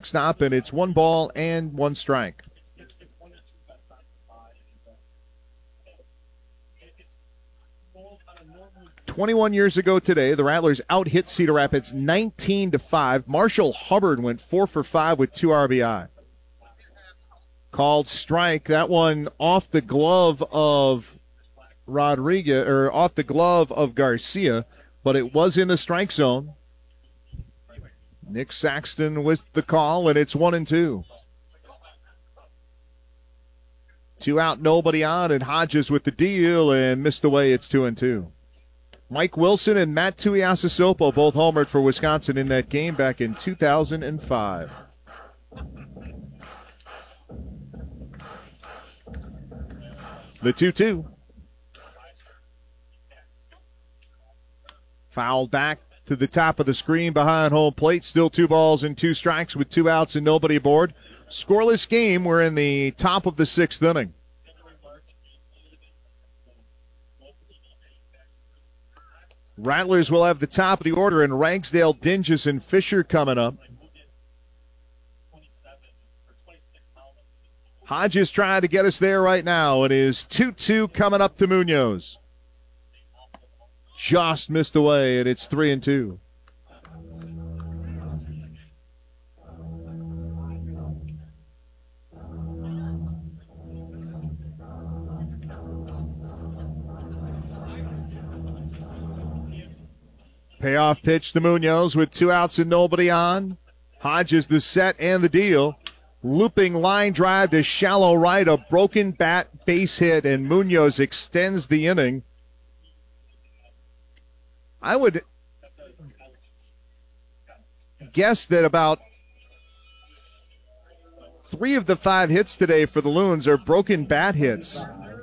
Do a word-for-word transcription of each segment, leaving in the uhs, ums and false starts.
backstop, and it's one ball and one strike. twenty-one years ago today, the Rattlers out-hit Cedar Rapids nineteen to five. Marshall Hubbard went four for five with two R B I. Called strike. That one off the glove of Rodriguez, or off the glove of Garcia, but it was in the strike zone. Nick Saxton with the call, and it's one and two. Two out, nobody on, and Hodges with the deal, and missed away. It's two and two. Mike Wilson and Matt Tuiasosopo both homered for Wisconsin in that game back in two thousand five. The two two. Fouled back to the top of the screen behind home plate. Still two balls and two strikes with two outs and nobody aboard. Scoreless game. We're in the top of the sixth inning. Rattlers will have the top of the order, and Ragsdale, Dinges, and Fisher coming up. Hodges trying to get us there right now. It is two two coming up to Munoz. Just missed away, and it's three and two. Payoff pitch to Munoz with two outs and nobody on. Hodges the set and the deal. Looping line drive to shallow right, a broken bat base hit, and Munoz extends the inning. I would guess that about three of the five hits today for the Loons are broken bat hits.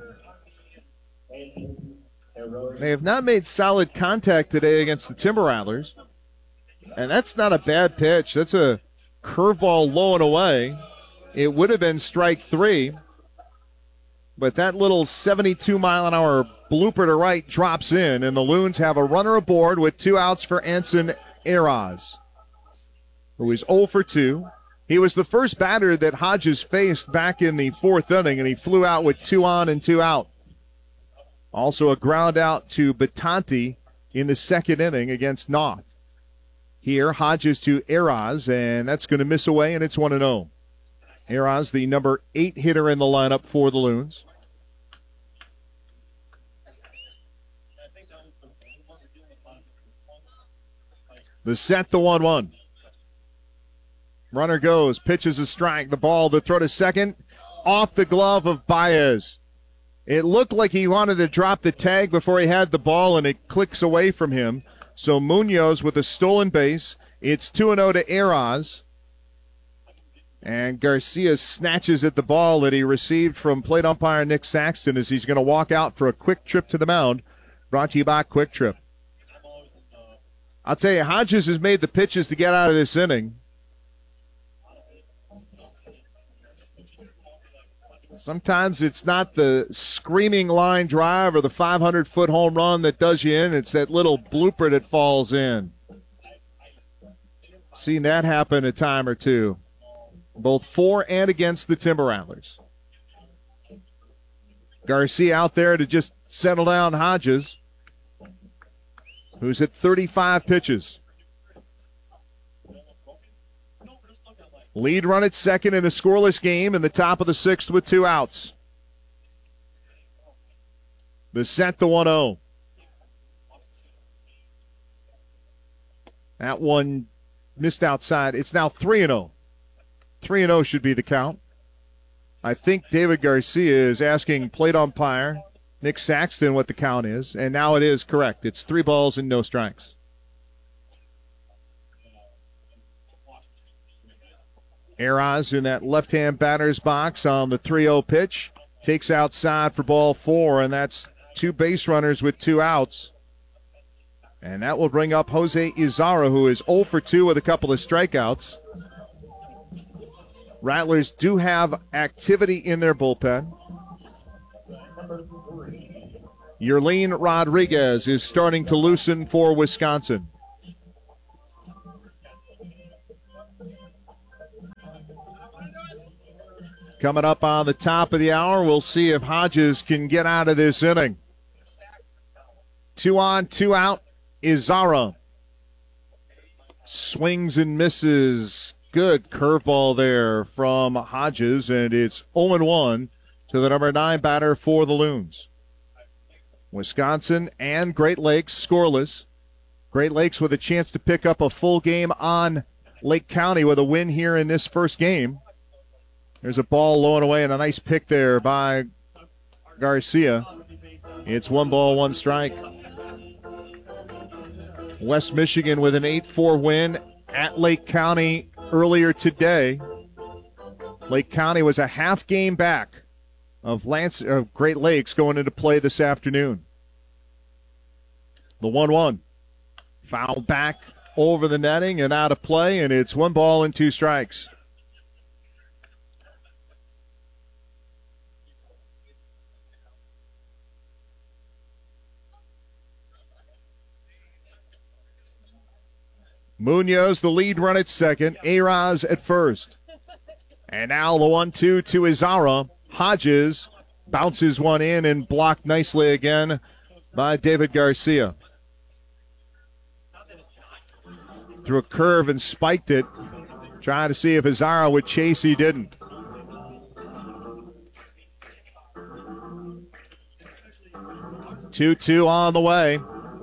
They have not made solid contact today against the Timber Rattlers. And that's not a bad pitch. That's a curveball low and away. It would have been strike three. But that little seventy-two mile an hour blooper to right drops in, and the Loons have a runner aboard with two outs for Anson Eraz, who is oh for two. He was the first batter that Hodges faced back in the fourth inning, and he flew out with two on and two out. Also a ground out to Batanti in the second inning against North. Here, Hodges to Eraz, and that's going to miss away, and it's one and oh. Eraz, the number eight hitter in the lineup for the Loons. The set, the one one. Runner goes, pitches a strike, the ball to throw to second, off the glove of Baez. It looked like he wanted to drop the tag before he had the ball, and it clicks away from him. So Munoz with a stolen base. It's two and oh to Eraz. And Garcia snatches at the ball that he received from plate umpire Nick Saxton as he's going to walk out for a quick trip to the mound. Brought to you by Quick Trip. I'll tell you, Hodges has made the pitches to get out of this inning. Sometimes it's not the screaming line drive or the five hundred foot home run that does you in. It's that little blooper that falls in. Seen that happen a time or two, both for and against the Timber Rattlers. Garcia out there to just settle down Hodges, who's at thirty-five pitches. Lead run at second in a scoreless game in the top of the sixth with two outs. The set, the one oh. That one missed outside. It's now three and oh. three and oh should be the count. I think David Garcia is asking plate umpire Nick Saxton what the count is, and now it is correct. It's three balls and no strikes. Eraz in that left-hand batter's box on the three oh pitch. Takes outside for ball four, and that's two base runners with two outs. And that will bring up Jose Izarra, who is oh for two with a couple of strikeouts. Rattlers do have activity in their bullpen. Yerlin Rodriguez is starting to loosen for Wisconsin. Coming up on the top of the hour, we'll see if Hodges can get out of this inning. Two on, two out, Izarra. Swings and misses. Good curveball there from Hodges, and it's oh and one to the number nine batter for the Loons. Wisconsin and Great Lakes scoreless. Great Lakes with a chance to pick up a full game on Lake County with a win here in this first game. There's a ball low and away, and a nice pick there by Garcia. It's one ball, one strike. West Michigan with an eight four win at Lake County earlier today. Lake County was a half game back of Lance of Great Lakes going into play this afternoon. The one one. Foul back over the netting and out of play, and it's one ball and two strikes. Munoz, the lead run at second. Araz at first. And now the one two to Izarra. Hodges bounces one in and blocked nicely again by David Garcia. Threw a curve and spiked it. Trying to see if Izarra would chase. He didn't. two two on the way.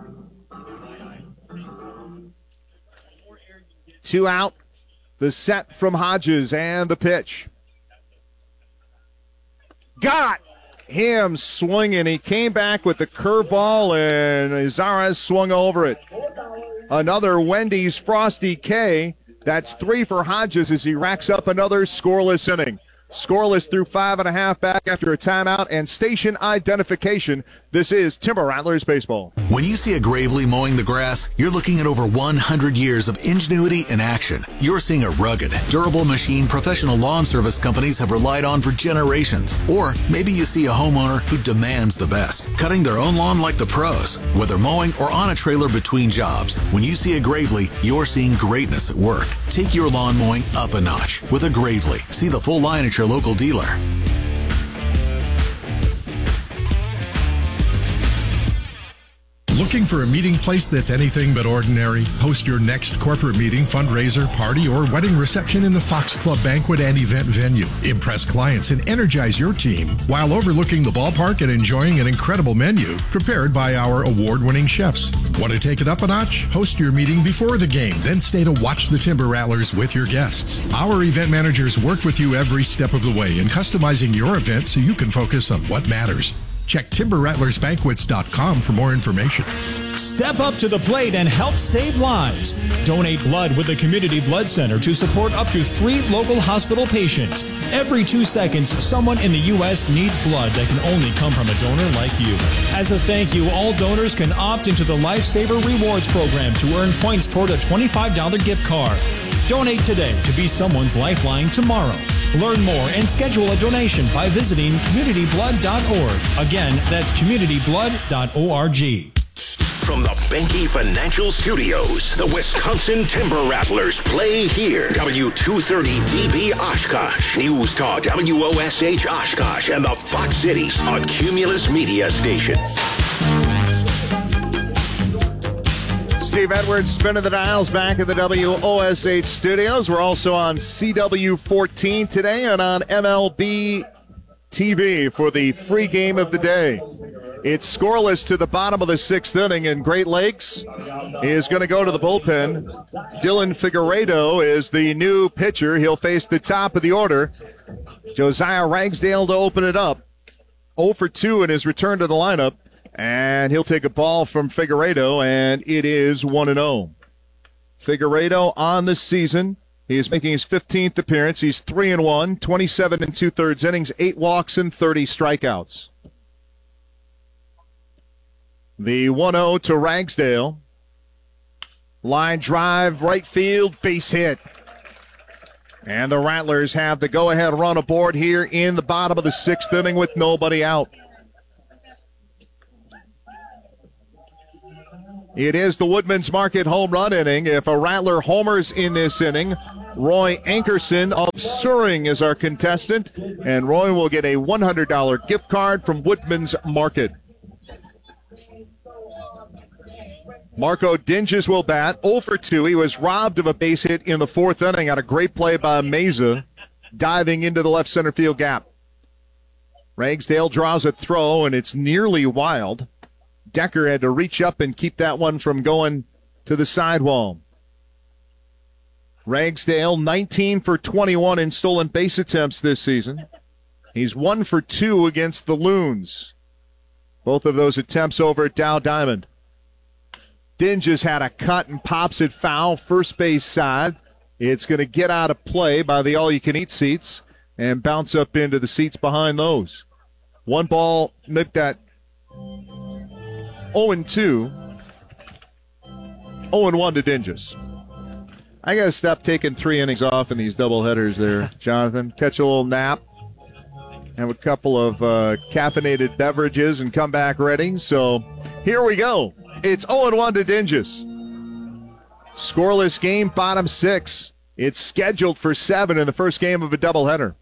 Two out. The set from Hodges and the pitch. Got him swinging. He came back with the curveball, and Izarra swung over it. Another Wendy's Frosty K. That's three for Hodges as he racks up another scoreless inning. Scoreless through five and a half back after a timeout and station identification. This is Timber Rattlers Baseball. When you see a Gravely mowing the grass, you're looking at over one hundred years of ingenuity in action. You're seeing a rugged, durable machine professional lawn service companies have relied on for generations. Or maybe you see a homeowner who demands the best, cutting their own lawn like the pros, whether mowing or on a trailer between jobs. When you see a Gravely, you're seeing greatness at work. Take your lawn mowing up a notch with a Gravely. See the full line at your local dealer. Looking for a meeting place that's anything but ordinary? Host your next corporate meeting, fundraiser, party, or wedding reception in the Fox Club banquet and event venue. Impress clients and energize your team while overlooking the ballpark and enjoying an incredible menu prepared by our award-winning chefs. Want to take it up a notch? Host your meeting before the game, then stay to watch the Timber Rattlers with your guests. Our event managers work with you every step of the way in customizing your event so you can focus on what matters. Check timber rattlers banquets dot com for more information. Step up to the plate and help save lives. Donate blood with the Community Blood Center to support up to three local hospital patients. Every two seconds, someone in the U S needs blood that can only come from a donor like you. As a thank you, all donors can opt into the Lifesaver Rewards program to earn points toward a twenty-five dollars gift card. Donate today to be someone's lifeline tomorrow. Learn more and schedule a donation by visiting community blood dot org. Again, that's community blood dot org. From the Benke Financial Studios, the Wisconsin Timber Rattlers play here. W two thirty D B Oshkosh, News Talk W O S H Oshkosh, and the Fox Cities on Cumulus Media Station. Steve Edwards spinning the dials back at the W O S H studios. We're also on C W fourteen today and on M L B T V for the free game of the day. It's scoreless to the bottom of the sixth inning, and Great Lakes is going to go to the bullpen. Dylan Figueredo is the new pitcher. He'll face the top of the order. Josiah Ragsdale to open it up. oh for two in his return to the lineup. And he'll take a ball from Figueredo, and it is one and oh. Figueredo on the season. He is making his fifteenth appearance. He's three and one, twenty-seven and two-thirds innings, eight walks and thirty strikeouts. The one oh to Ragsdale. Line drive, right field, base hit. And the Rattlers have the go-ahead run aboard here in the bottom of the sixth inning with nobody out. It is the Woodman's Market home run inning. If a Rattler homers in this inning, Roy Ankerson of Suring is our contestant, and Roy will get a one hundred dollars gift card from Woodman's Market. Marco Dinges will bat oh for two. He was robbed of a base hit in the fourth inning on a great play by Meza, diving into the left center field gap. Ragsdale draws a throw, and it's nearly wild. Decker had to reach up and keep that one from going to the sidewall. Ragsdale, nineteen for twenty-one in stolen base attempts this season. He's one for two against the Loons. Both of those attempts over at Dow Diamond. Dinges had a cut and pops it foul, first base side. It's going to get out of play by the all-you-can-eat seats and bounce up into the seats behind those. One ball nipped at oh and two. oh and one to Dinges. I got to stop taking three innings off in these doubleheaders there, Jonathan. Catch a little nap, have a couple of uh, caffeinated beverages, and come back ready. So here we go. It's oh and one to Dinges. Scoreless game, bottom six. It's scheduled for seven in the first game of a doubleheader.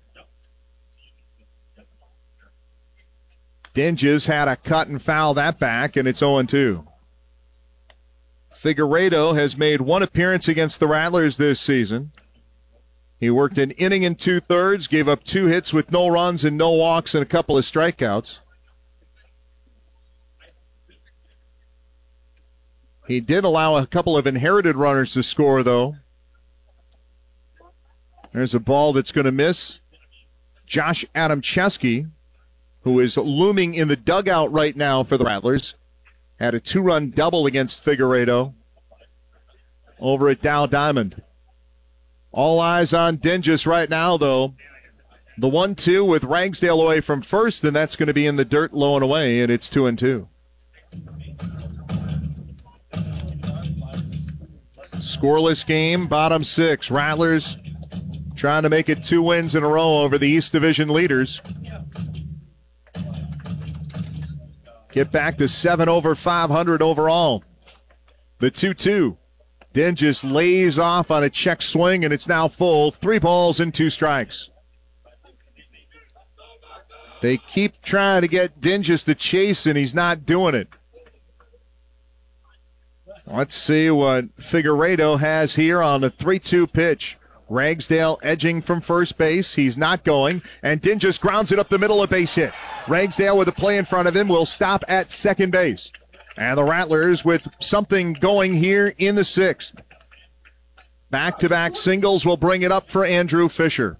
Dinges had a cut and foul that back, and it's oh and two. Figueredo has made one appearance against the Rattlers this season. He worked an inning and two-thirds, gave up two hits with no runs and no walks and a couple of strikeouts. He did allow a couple of inherited runners to score, though. There's a ball that's going to miss. Josh Adamczewski, who is looming in the dugout right now for the Rattlers, had a two-run double against Figueredo over at Dow Diamond. All eyes on Dinges right now, though. The one two with Ragsdale away from first, and that's going to be in the dirt low and away, and it's two and two. Scoreless game, bottom six. Rattlers trying to make it two wins in a row over the East Division leaders. Get back to seven over five hundred overall. The two two. Dinges lays off on a check swing, and it's now full. Three balls and two strikes. They keep trying to get Dinges to chase, and he's not doing it. Let's see what Figueredo has here on the three two pitch. Ragsdale edging from first base. He's not going. And Dinges grounds it up the middle, a base hit. Ragsdale with a play in front of him will stop at second base. And the Rattlers with something going here in the sixth. Back-to-back singles will bring it up for Andrew Fisher.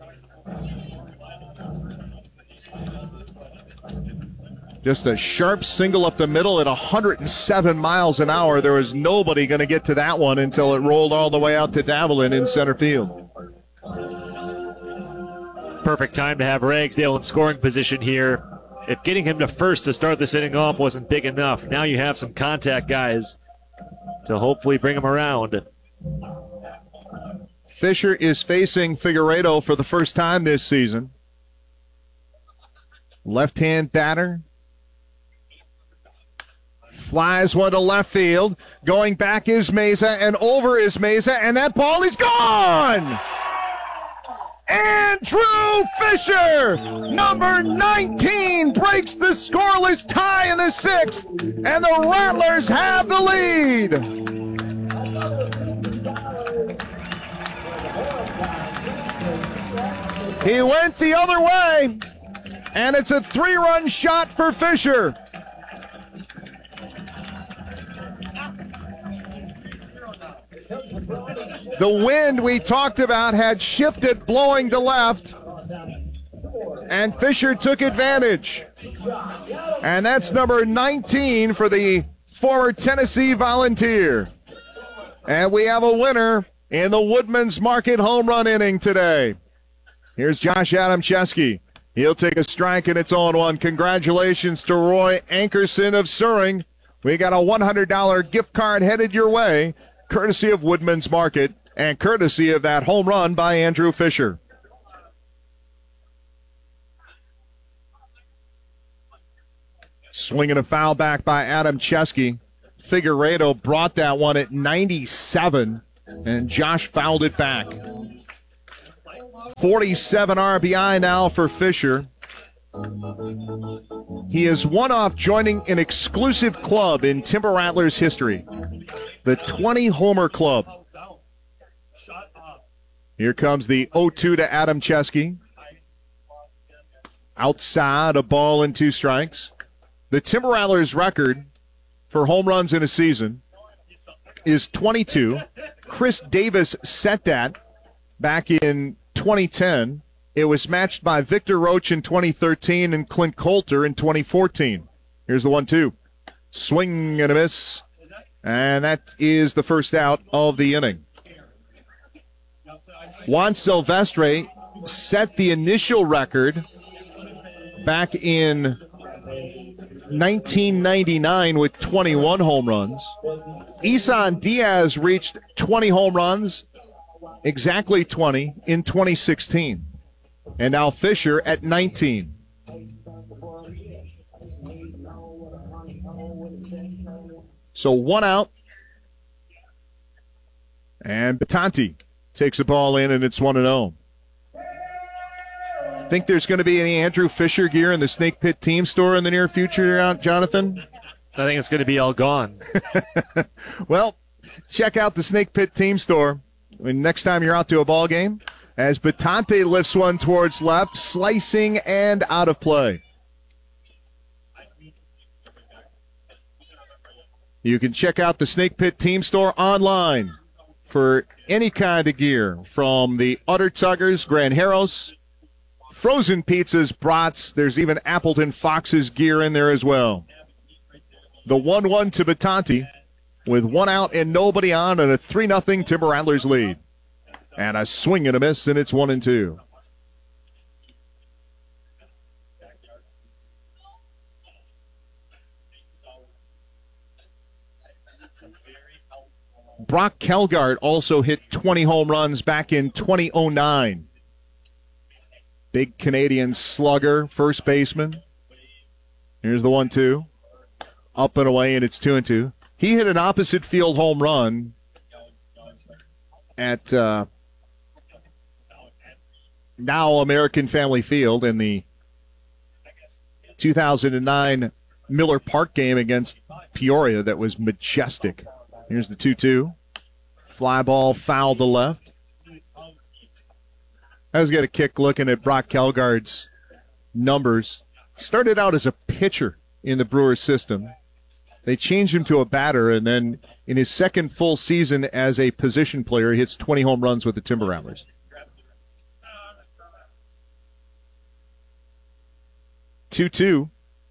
Just a sharp single up the middle at one hundred seven miles an hour. There was nobody going to get to that one until it rolled all the way out to Davelin in center field. Perfect time to have Ragsdale in scoring position here. If getting him to first to start this inning off wasn't big enough, now you have some contact guys to hopefully bring him around. Fisher is facing Figueredo for the first time this season. Left-hand batter. Flies one to left field. Going back is Meza, and over is Meza, and that ball is gone! Andrew Fisher, number nineteen, breaks the scoreless tie in the sixth, and the Rattlers have the lead. He went the other way, and it's a three-run shot for Fisher. The wind we talked about had shifted, blowing to left, and Fisher took advantage. And that's number nineteen for the former Tennessee Volunteer. And we have a winner in the Woodman's Market home run inning today. Here's Josh Adamczewski. He'll take a strike, and it's oh and one. Congratulations to Roy Ankerson of Suring. We got a one hundred dollars gift card headed your way, courtesy of Woodman's Market, and courtesy of that home run by Andrew Fisher. Swinging a foul back by Adamczewski. Figueredo brought that one at ninety-seven. and Josh fouled it back. forty-seven R B I now for Fisher. He is one off joining an exclusive club in Timber Rattlers history, the twenty-homer club. Here comes the oh two to Adam Chesky. Outside, a ball and two strikes. The Timber Rattlers record for home runs in a season is twenty-two. Chris Davis set that back in twenty ten. It was matched by Victor Roach in twenty thirteen and Clint Coulter in twenty fourteen. Here's the one two. Swing and a miss. And that is the first out of the inning. Juan Silvestre set the initial record back in nineteen ninety-nine with twenty-one home runs. Isan Diaz reached twenty home runs, exactly twenty, in twenty sixteen. And now Fisher at nineteen. So one out. And Batanti takes the ball in, and it's one and oh. Think there's going to be any Andrew Fisher gear in the Snake Pit team store in the near future, Jonathan? I think it's going to be all gone. Well, check out the Snake Pit team store when next time you're out to a ball game, as Batante lifts one towards left, slicing and out of play. You can check out the Snake Pit team store online for any kind of gear, from the Utter Tuggers, Granjeros, frozen pizzas, brats. There's even Appleton Fox's gear in there as well. The one one to Batanti with one out and nobody on, and a three nothing Timber Rattlers lead. And a swing and a miss, and it's one and two. Brock Kelgard also hit twenty home runs back in twenty oh nine. Big Canadian slugger, first baseman. Here's the one two. Up and away, and it's two and two. He hit an opposite field home run at uh, now American Family Field in the two thousand nine Miller Park game against Peoria that was majestic. Here's the two two. Fly ball foul to left. I was getting a kick looking at Brock Kelgard's numbers. Started out as a pitcher in the Brewers system. They changed him to a batter, and then in his second full season as a position player, he hits twenty home runs with the Timber Rattlers. two two.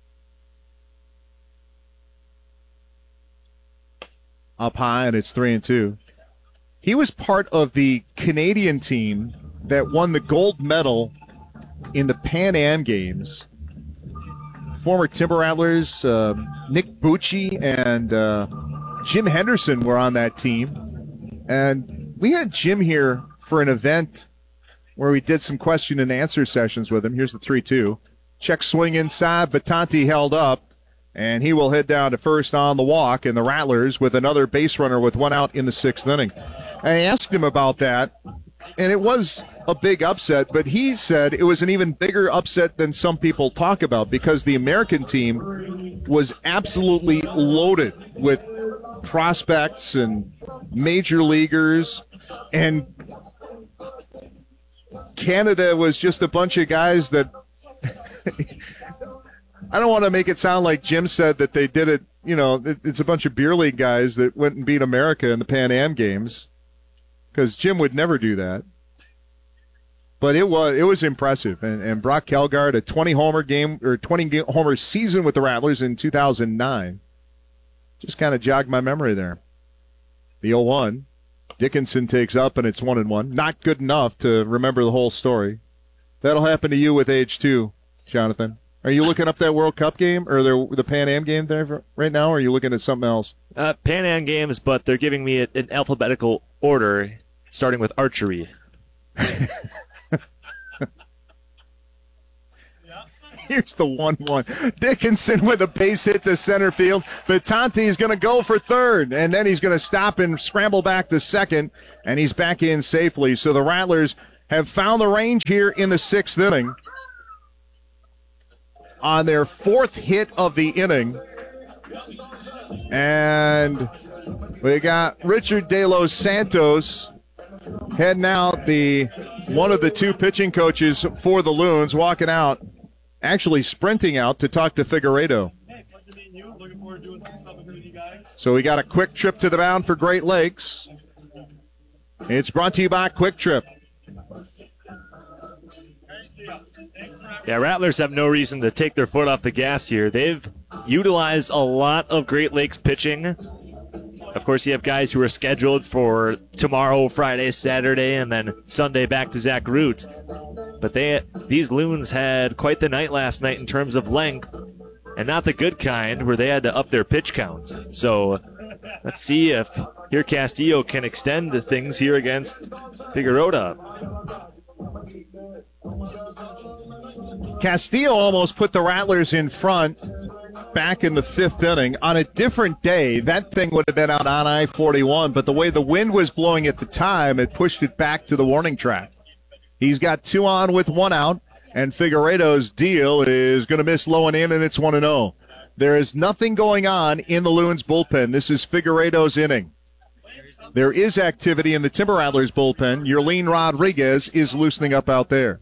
Up high, and it's three and two. He was part of the Canadian team that won the gold medal in the Pan Am Games. Former Timber Rattlers, uh, Nick Bucci and uh, Jim Henderson were on that team. And we had Jim here for an event where we did some question and answer sessions with him. Here's the three two. Check swing inside. Batanti held up. And he will head down to first on the walk, and the Rattlers with another base runner with one out in the sixth inning. I asked him about that, and it was a big upset, but he said it was an even bigger upset than some people talk about, because the American team was absolutely loaded with prospects and major leaguers, and Canada was just a bunch of guys that I don't want to make it sound like Jim said that they did it, you know, it's a bunch of beer league guys that went and beat America in the Pan Am Games, because Jim would never do that. But it was it was impressive. And, and Brock Kelgard, a twenty homer game or twenty homer season with the Rattlers in two thousand nine, just kind of jogged my memory there. The oh one, Dickinson takes up, and it's one and one. Not good enough to remember the whole story. That'll happen to you with age too, Jonathan. Are you looking up that World Cup game or the, the Pan Am game there right now, or are you looking at something else? Uh, Pan Am games, but they're giving me an alphabetical order, starting with archery. Here's the one one. Dickinson with a base hit to center field. Batante's going to go for third, and then he's going to stop and scramble back to second, and he's back in safely. So the Rattlers have found the range here in the sixth inning. On their fourth hit of the inning. And we got Richard De Los Santos heading out, the one of the two pitching coaches for the Loons, walking out, actually sprinting out to talk to Figueredo. So we got a quick trip to the mound for Great Lakes. It's brought to you by Quick Trip. Yeah, Rattlers have no reason to take their foot off the gas here. They've utilized a lot of Great Lakes pitching. Of course, you have guys who are scheduled for tomorrow, Friday, Saturday, and then Sunday back to Zach Root. But they, these Loons had quite the night last night in terms of length, and not the good kind where they had to up their pitch counts. So let's see if here Castillo can extend things here against Figueroa. Castillo almost put the Rattlers in front back in the fifth inning. On a different day, that thing would have been out on I forty-one, but the way the wind was blowing at the time, it pushed it back to the warning track. He's got two on with one out, and Figueredo's deal is going to miss low and in, and it's one and oh. There is nothing going on in the Loons bullpen. This is Figueredo's inning. There is activity in the Timber Rattlers bullpen. Yerlin Rodriguez is loosening up out there.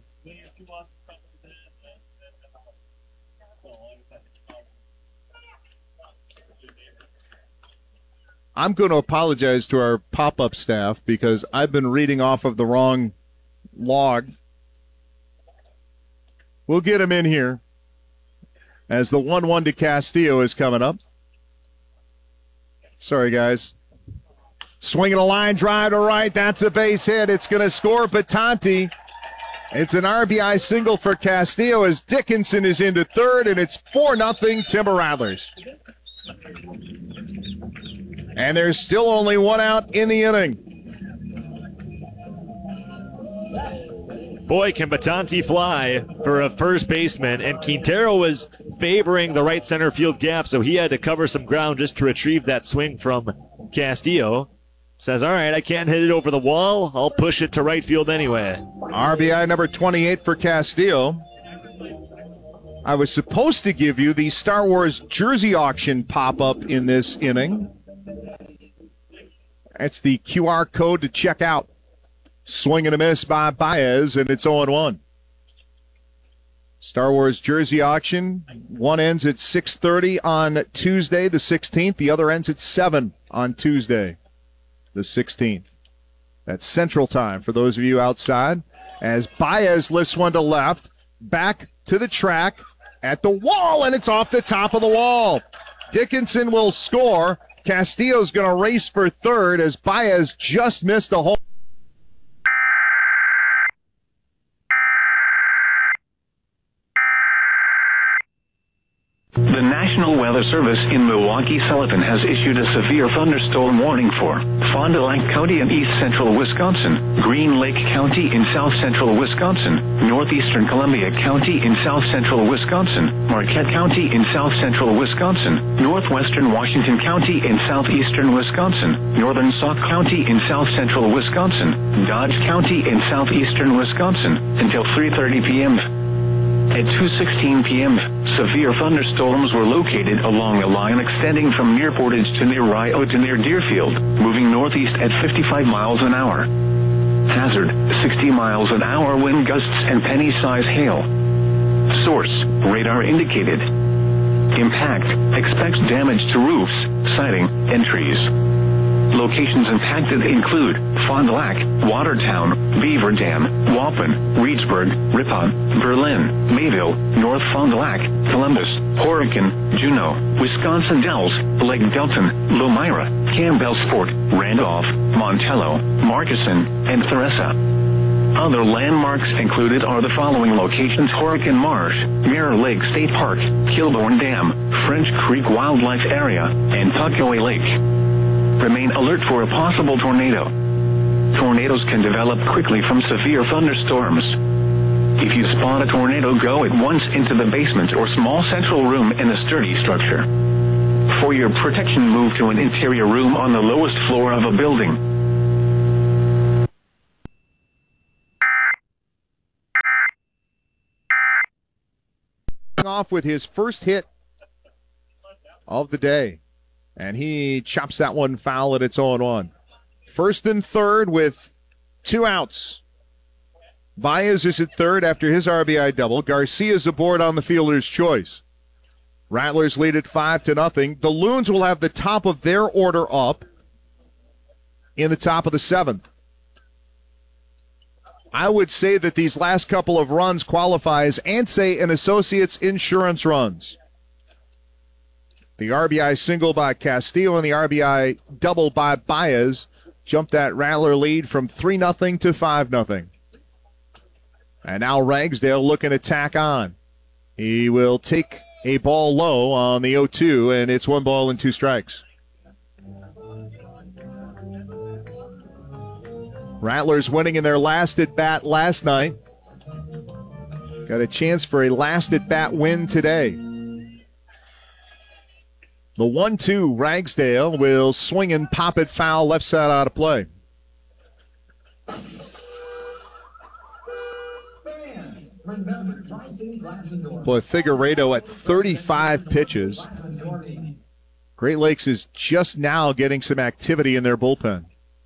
I'm going to apologize to our pop-up staff because I've been reading off of the wrong log. We'll get him in here as the one one to Castillo is coming up. Sorry, guys. Swinging a line drive to right. That's a base hit. It's going to score Batante. It's an R B I single for Castillo as Dickinson is into third, and it's four nothing Timber Rattlers. And there's still only one out in the inning. Boy, can Batante fly for a first baseman, and Quintero was favoring the right center field gap, so he had to cover some ground just to retrieve that swing from Castillo. Says, all right, I can't hit it over the wall. I'll push it to right field anyway. R B I number twenty-eight for Castillo. I was supposed to give you the Star Wars jersey auction pop-up in this inning. That's the Q R code to check out. Swing and a miss by Baez, and it's oh and one. Star Wars jersey auction. One ends at six thirty on Tuesday, the sixteenth. The other ends at seven on Tuesday, the sixteenth. That's Central Time for those of you outside. As Baez lifts one to left, back to the track at the wall, and it's off the top of the wall. Dickinson will score. Castillo's going to race for third as Baez just missed a hole. The National Weather Service in Milwaukee-Sullivan has issued a severe thunderstorm warning for Fond du Lac County in east-central Wisconsin, Green Lake County in south-central Wisconsin, northeastern Columbia County in south-central Wisconsin, Marquette County in south-central Wisconsin, northwestern Washington County in southeastern Wisconsin, northern Sauk County in south-central Wisconsin, Dodge County in southeastern Wisconsin, until three thirty p.m. At two sixteen p.m., severe thunderstorms were located along a line extending from near Portage to near Rio to near Deerfield, moving northeast at fifty-five miles an hour. Hazard, sixty miles an hour wind gusts and penny-size hail. Source, radar indicated. Impact, expect damage to roofs, siding, and trees. Locations impacted include Fond du Lac, Watertown, Beaver Dam, Waupun, Reedsburg, Ripon, Berlin, Mayville, North Fond du Lac, Columbus, Horicon, Juneau, Wisconsin Dells, Lake Delton, Lomira, Campbellsport, Randolph, Montello, Markesan, and Theresa. Other landmarks included are the following locations: Horicon Marsh, Mirror Lake State Park, Kilbourne Dam, French Creek Wildlife Area, and Tuckaway Lake. Remain alert for a possible tornado. Tornadoes can develop quickly from severe thunderstorms. If you spot a tornado, go at once into the basement or small central room in a sturdy structure. For your protection, move to an interior room on the lowest floor of a building. Off with his first hit of the day, and he chops that one foul, and it's oh and one. First and third with two outs. Baez is at third after his R B I double. Garcia's aboard on the fielder's choice. Rattlers lead at five to nothing. The Loons will have the top of their order up in the top of the seventh. I would say that these last couple of runs qualify as Ansay and Associates insurance runs. The R B I single by Castillo and the R B I double by Baez jumped that Rattler lead from three nothing to five nothing. And now Ragsdale looking to tack on. He will take a ball low on the oh two, and it's one ball and two strikes. Rattlers winning in their last at-bat last night. Got a chance for a last at-bat win today. The one two, Ragsdale will swing and pop it foul, left side out of play. Boy, Figueredo at thirty-five pitches. Great Lakes is just now getting some activity in their bullpen.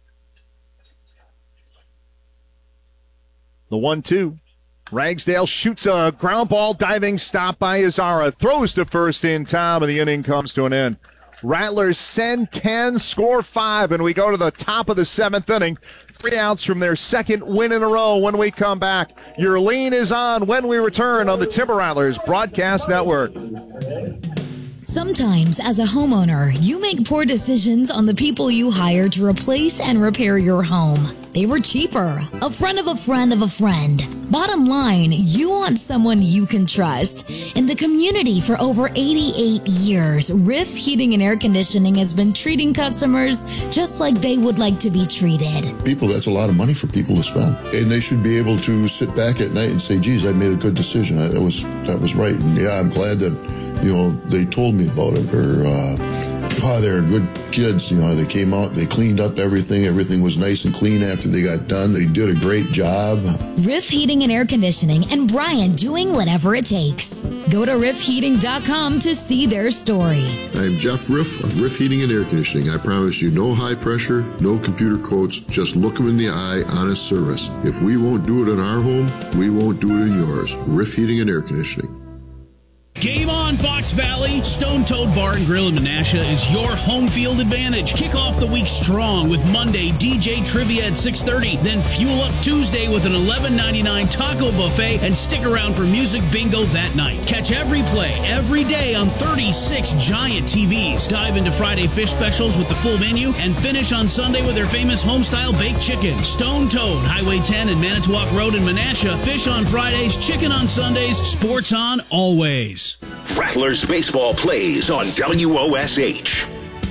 The one two. Ragsdale shoots a ground ball, diving stop by Azara. Throws to first in time, and the inning comes to an end. Rattlers send ten, score five, and we go to the top of the seventh inning. Three outs from their second win in a row when we come back. Your lean is on when we return on the Timber Rattlers Broadcast Network. Sometimes, as a homeowner, you make poor decisions on the people you hire to replace and repair your home. They were cheaper, a friend of a friend of a friend. Bottom line, you want someone you can trust. In the community for over eighty-eight years, Riff Heating and Air Conditioning has been treating customers just like they would like to be treated. People, that's a lot of money for people to spend. And they should be able to sit back at night and say, geez, I made a good decision. That was, that was right. And yeah, I'm glad that, you know, they told me about it, or, uh, oh, they're good kids. You know, they came out, they cleaned up everything. Everything was nice and clean after they got done. They did a great job. Riff Heating and Air Conditioning, and Brian doing whatever it takes. Go to riff heating dot com to see their story. I'm Jeff Riff of Riff Heating and Air Conditioning. I promise you no high pressure, no computer quotes, just look them in the eye, honest service. If we won't do it in our home, we won't do it in yours. Riff Heating and Air Conditioning. Game on, Fox Valley. Stone Toad Bar and Grill in Menasha is your home field advantage. Kick off the week strong with Monday D J Trivia at six thirty. Then fuel up Tuesday with an eleven ninety-nine taco buffet, and stick around for music bingo that night. Catch every play every day on thirty-six giant T Vs. Dive into Friday fish specials with the full menu, and finish on Sunday with their famous home-style baked chicken. Stone Toad, Highway ten and Manitowoc Road in Menasha. Fish on Fridays, chicken on Sundays, sports on always. Rattlers baseball plays on W O S H.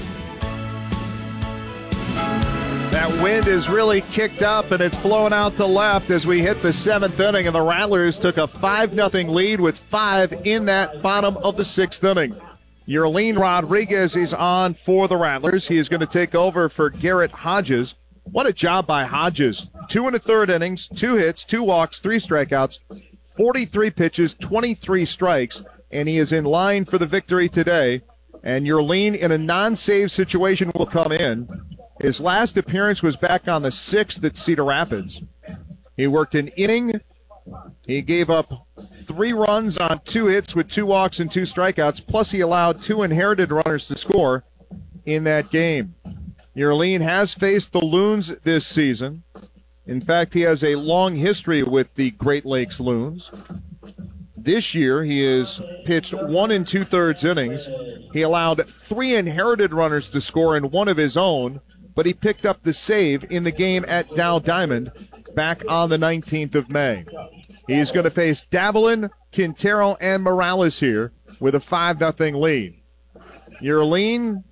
That wind is really kicked up, and it's blowing out to left as we hit the seventh inning, and the Rattlers took a five nothing lead with five in that bottom of the sixth inning. Yerlin Rodriguez is on for the Rattlers. He is going to take over for Garrett Hodges. What a job by Hodges. Two and a third innings, two hits, two walks, three strikeouts, forty-three pitches, twenty-three strikes, and he is in line for the victory today. And Yerlin, in a non-save situation, will come in. His last appearance was back on the sixth at Cedar Rapids. He worked an inning. He gave up three runs on two hits with two walks and two strikeouts, plus he allowed two inherited runners to score in that game. Yerlin has faced the Loons this season. In fact, he has a long history with the Great Lakes Loons. This year, he has pitched one and two-thirds innings. He allowed three inherited runners to score and one of his own, but he picked up the save in the game at Dow Diamond back on the nineteenth of May. He's going to face Davelin, Quintero, and Morales here with a five nothing lead. Yerlin,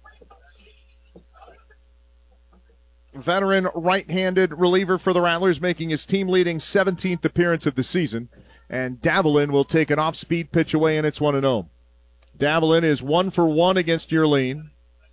veteran right-handed reliever for the Rattlers, making his team-leading seventeenth appearance of the season. and Davalin will take an off-speed pitch away, and it's one and oh. Davalin is one for one against Yerlin.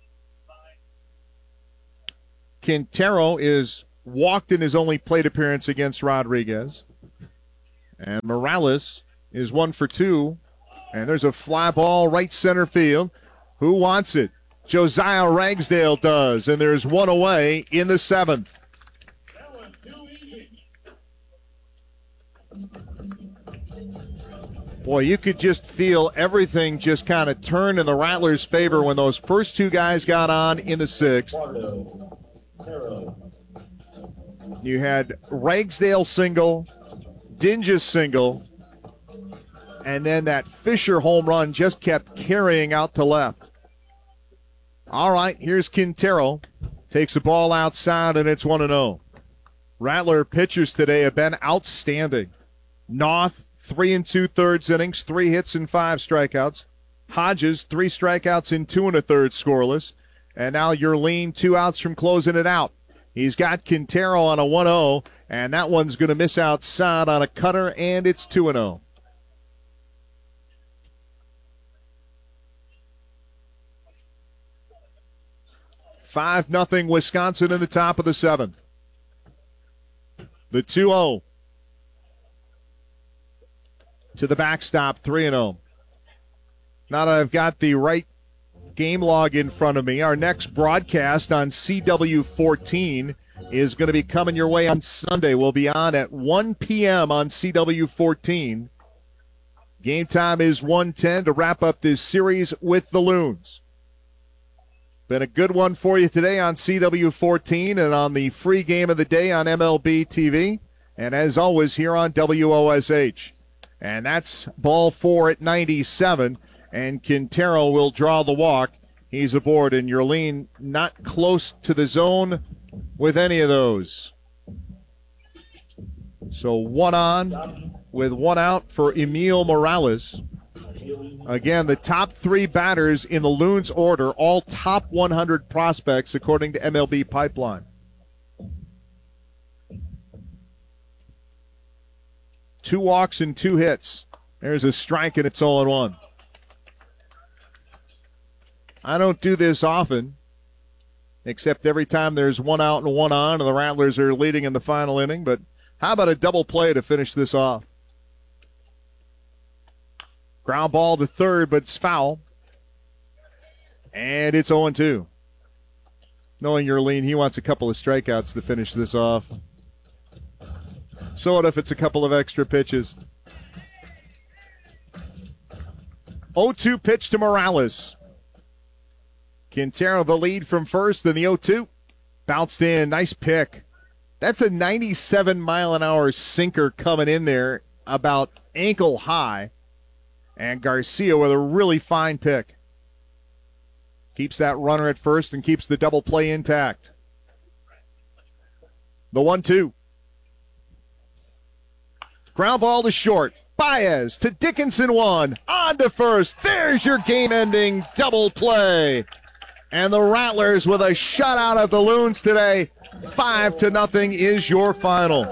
Quintero is walked in his only plate appearance against Rodriguez. And Morales is one for two. And there's a fly ball right center field. Who wants it? Josiah Ragsdale does. And there's one away in the seventh. Boy, you could just feel everything just kind of turn in the Rattlers' favor when those first two guys got on in the sixth. You had Ragsdale single, Dinges single, and then that Fisher home run just kept carrying out to left. All right, here's Quintero. Takes the ball outside, and it's one and oh. Rattler pitchers today have been outstanding. Noth, three and two-thirds innings, three hits and five strikeouts. Hodges, three strikeouts and two and a third scoreless. And now Yerlin, two outs from closing it out. He's got Quintero on a one oh, and that one's going to miss outside on a cutter, and it's two and oh. five nothing Wisconsin in the top of the seventh. The two oh. To the backstop, three and oh. Now that I've got the right game log in front of me, our next broadcast on C W fourteen is going to be coming your way on Sunday. We'll be on at one p.m. on C W fourteen. Game time is one ten to wrap up this series with the Loons. Been a good one for you today on C W fourteen and on the free game of the day on M L B T V. And as always, here on W O S H. And that's ball four at ninety-seven. And Quintero will draw the walk. He's aboard, and Yerlin not close to the zone with any of those. So one on with one out for Emil Morales. Again, the top three batters in the Loons order, all top one hundred prospects according to M L B Pipeline. Two walks and two hits. There's a strike, and it's all in one. I don't do this often, except every time there's one out and one on, and the Rattlers are leading in the final inning. But how about a double play to finish this off? Ground ball to third, but it's foul. And it's oh and two. Knowing Yerlin, he wants a couple of strikeouts to finish this off. So what if it's a couple of extra pitches? oh two pitch to Morales. Quintero the lead from first, then the oh two. Bounced in, nice pick. That's a ninety-seven mile an hour sinker coming in there, about ankle high. And Garcia with a really fine pick. Keeps that runner at first and keeps the double play intact. The one two. Ground ball to short. Baez to Dickinson one. On to first. There's your game-ending double play. And the Rattlers with a shutout of the Loons today. Five to nothing is your final.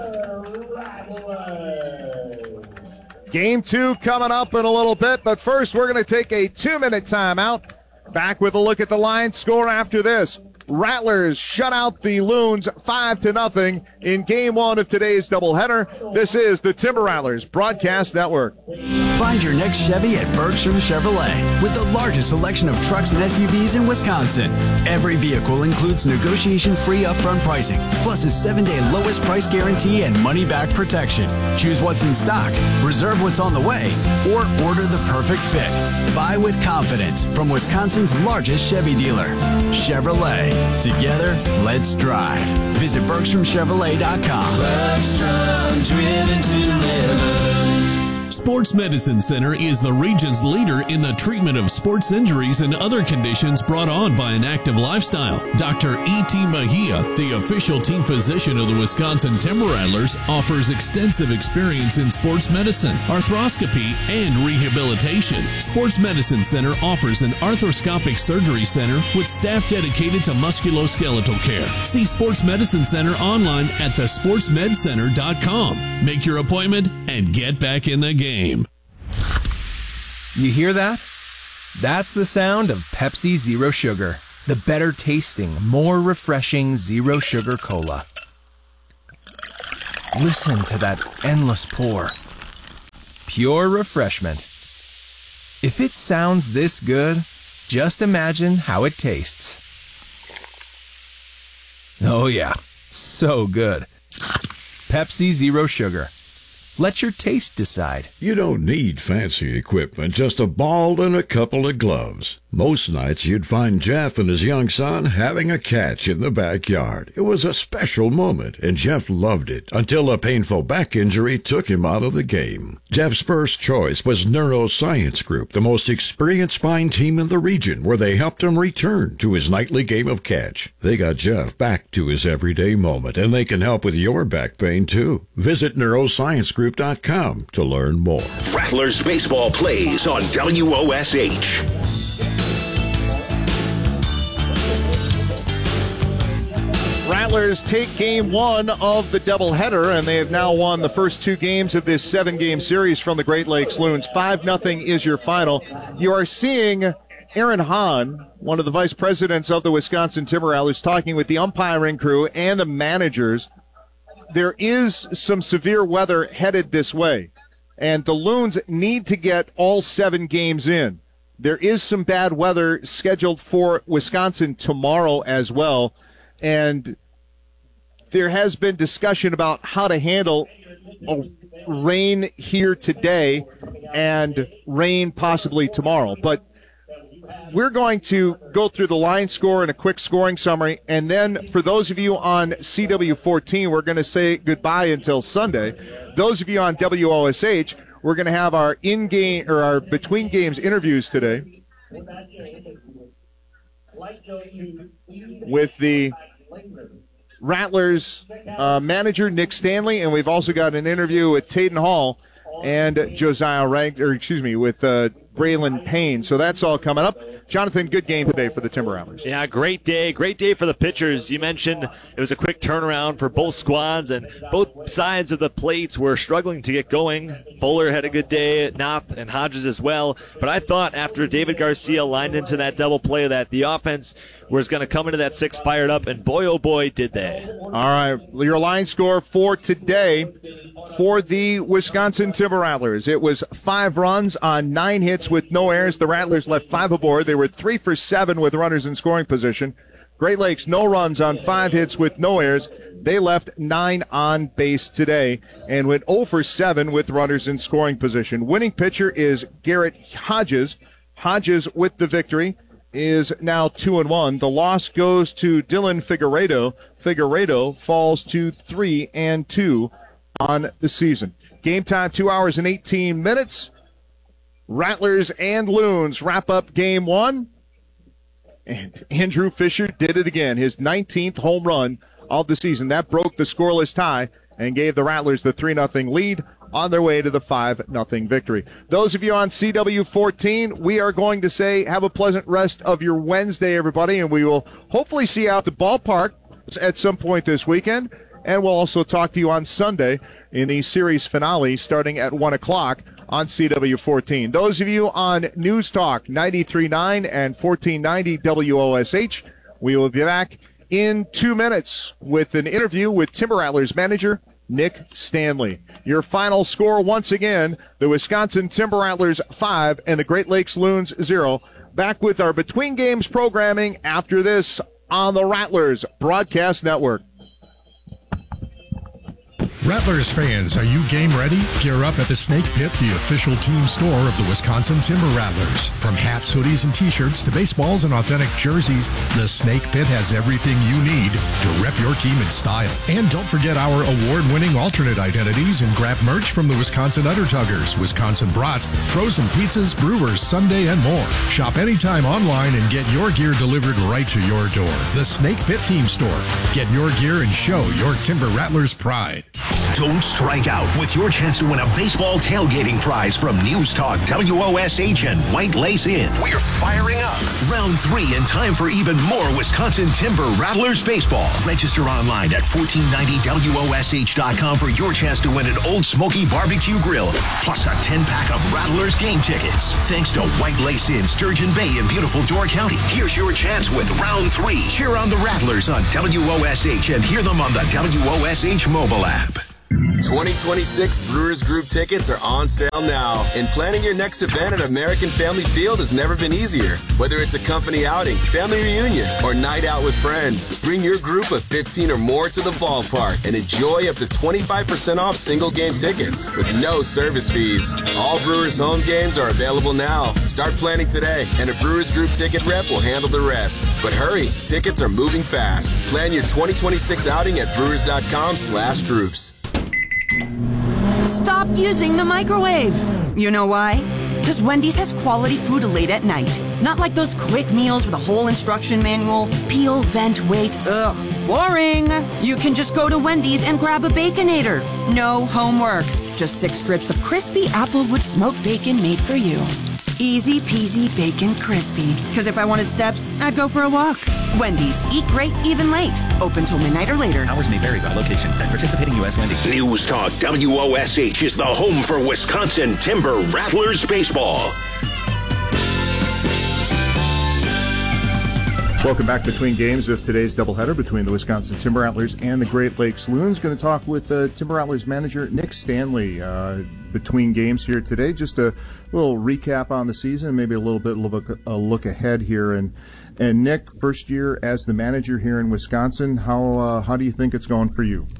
Game two coming up in a little bit, but first we're going to take a two-minute timeout. Back with a look at the line score after this. Rattlers shut out the Loons five to nothing in game one of today's doubleheader. This is the Timber Rattlers Broadcast Network. Find your next Chevy at Bergstrom Chevrolet with the largest selection of trucks and S U Vs in Wisconsin. Every vehicle includes negotiation-free upfront pricing, plus a seven-day lowest price guarantee and money-back protection. Choose what's in stock, reserve what's on the way, or order the perfect fit. Buy with confidence from Wisconsin's largest Chevy dealer, Chevrolet. Together, let's drive. Visit Bergstrom Chevrolet dot com. Bergstrom, driven to deliver. Sports Medicine Center is the region's leader in the treatment of sports injuries and other conditions brought on by an active lifestyle. Doctor E T. Mejia, the official team physician of the Wisconsin Timber Rattlers, offers extensive experience in sports medicine, arthroscopy, and rehabilitation. Sports Medicine Center offers an arthroscopic surgery center with staff dedicated to musculoskeletal care. See Sports Medicine Center online at the sports med center dot com. Make your appointment and get back in the game. You hear that? That's the sound of Pepsi Zero Sugar, the better tasting, more refreshing zero sugar cola. Listen to that endless pour. Pure refreshment. If it sounds this good, just imagine how it tastes. Oh yeah, so good. Pepsi Zero Sugar. Let your taste decide. You don't need fancy equipment, just a ball and a couple of gloves. Most nights you'd find Jeff and his young son having a catch in the backyard. It was a special moment, and Jeff loved it until a painful back injury took him out of the game. Jeff's first choice was Neuroscience Group, the most experienced spine team in the region, where they helped him return to his nightly game of catch. They got Jeff back to his everyday moment, and they can help with your back pain too. Visit neuroscience group dot com to learn more. Rattlers baseball plays on W O S H. Rattlers take game one of the doubleheader, and they have now won the first two games of this seven-game series from the Great Lakes Loons. five nothing is your final. You are seeing Aaron Hahn, one of the vice presidents of the Wisconsin Timber Rattlers, talking with the umpiring crew and the managers. There is some severe weather headed this way, and the Loons need to get all seven games in. There is some bad weather scheduled for Wisconsin tomorrow as well, and there has been discussion about how to handle rain here today and rain possibly tomorrow. But we're going to go through the line score and a quick scoring summary, and then for those of you on C W fourteen, we're going to say goodbye until Sunday. Those of you on W O S H, we're going to have our in-game or our between games interviews today with the Rattlers uh, manager Nick Stanley, and we've also got an interview with Taden Hall and Josiah Rag, or excuse me, with uh, Braylon Payne. So that's all coming up. Jonathan, good game today for the Timber Rattlers. Yeah, great day. Great day for the pitchers. You mentioned it was a quick turnaround for both squads, and both sides of the plates were struggling to get going. Fuller had a good day, Knopf and Hodges as well. But I thought after David Garcia lined into that double play that the offense was going to come into that six fired up, and boy, oh boy, did they. All right, your line score for today for the Wisconsin Timber Rattlers. It was five runs on nine hits with no errors. The Rattlers left five aboard. They were three for seven with runners in scoring position. Great Lakes, no runs on five hits with no errors. They left nine on base today and went oh for seven with runners in scoring position. Winning pitcher is Garrett Hodges. Hodges with the victory is now two and one. The loss goes to Dylan Figueredo. Figueredo falls to three and two on the season. Game time, two hours and eighteen minutes. Rattlers and Loons wrap up game one. And Andrew Fisher did it again. His nineteenth home run of the season. That broke the scoreless tie and gave the Rattlers the three nothing lead on their way to the five nothing victory. Those of you on C W fourteen, we are going to say have a pleasant rest of your Wednesday, everybody, and we will hopefully see you out at the ballpark at some point this weekend. And we'll also talk to you on Sunday in the series finale starting at one o'clock on C W fourteen. Those of you on News Talk ninety-three point nine and fourteen ninety W O S H, we will be back in two minutes with an interview with Timber Rattlers manager Nick Stanley. Your final score once again, the Wisconsin Timber Rattlers five and the Great Lakes Loons zero. Back with our Between Games programming after this on the Rattlers Broadcast Network. Rattlers fans, are you game ready? Gear up at the Snake Pit, the official team store of the Wisconsin Timber Rattlers. From hats, hoodies, and t-shirts to baseballs and authentic jerseys, the Snake Pit has everything you need to rep your team in style. And don't forget our award-winning alternate identities and grab merch from the Wisconsin Undertuggers, Wisconsin Brats, frozen pizzas, brewers, Sunday, and more. Shop anytime online and get your gear delivered right to your door. The Snake Pit Team Store. Get your gear and show your Timber Rattlers pride. Don't strike out with your chance to win a baseball tailgating prize from News Talk W O S H and White Lace Inn. We're firing up. Round three in time for even more Wisconsin Timber Rattlers baseball. Register online at fourteen ninety W O S H dot com for your chance to win an Old Smoky barbecue grill, plus a ten-pack of Rattlers game tickets. Thanks to White Lace Inn, Sturgeon Bay in beautiful Door County. Here's your chance with round three. Cheer on the Rattlers on W O S H and hear them on the W O S H mobile app. twenty twenty-six Brewers Group tickets are on sale now, and planning your next event at American Family Field has never been easier. Whether it's a company outing, family reunion, or night out with friends, bring your group of fifteen or more to the ballpark and enjoy up to twenty-five percent off single game tickets with no service fees. All Brewers home games are available now. Start planning today, and a Brewers Group ticket rep will handle the rest. But hurry, tickets are moving fast. Plan your twenty twenty-six outing at brewers.com slash groups. Stop using the microwave. You know why? Because Wendy's has quality food late at night. Not like those quick meals with a whole instruction manual. Peel, vent, wait. Ugh, boring. You can just go to Wendy's and grab a Baconator. No homework. Just six strips of crispy Applewood smoked bacon made for you. Easy peasy bacon crispy. Because if I wanted steps, I'd go for a walk. Wendy's. Eat great, even late. Open till midnight or later. Hours may vary by location. At participating U S Wendy's. News Talk W O S H is the home for Wisconsin Timber Rattlers baseball. Welcome back between games of today's doubleheader between the Wisconsin Timber Rattlers and the Great Lakes Loons. Going to talk with uh, Timber Rattlers manager Nick Stanley uh, between games here today. Just a little recap on the season, maybe a little bit of a look ahead here. And and Nick, first year as the manager here in Wisconsin, how uh, how do you think it's going for you?